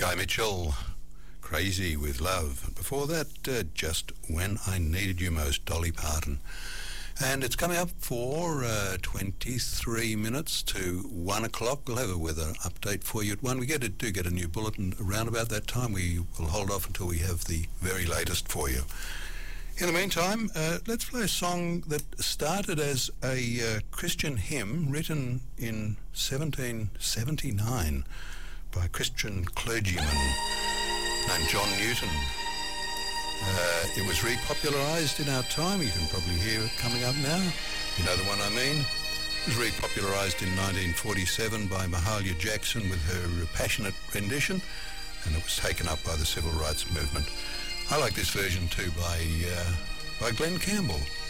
Guy Mitchell, Crazy with Love. And before that, Just When I Needed You Most, Dolly Parton. And it's coming up for 23 minutes to 1 o'clock. We'll have a weather update for you at 1. We do get a new bulletin around about that time. We will hold off until we have the very latest for you. In the meantime, let's play a song that started as a Christian hymn written in 1779 by a Christian clergyman named John Newton. It was repopularised in our time. You can probably hear it coming up now. You know the one I mean. It was repopularised in 1947 by Mahalia Jackson with her passionate rendition, and it was taken up by the civil rights movement. I like this version too by Glenn Campbell.